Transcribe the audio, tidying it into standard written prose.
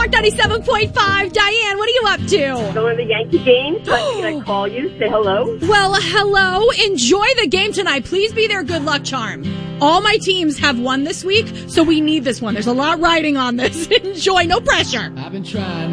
Rock 97.5. Diane, what are you up to? Going to the Yankee game. So I'm going to call you, say hello. Well, hello. Enjoy the game tonight. Please be their good luck charm. All my teams have won this week, so we need this one. There's a lot riding on this. Enjoy. No pressure. I've been trying.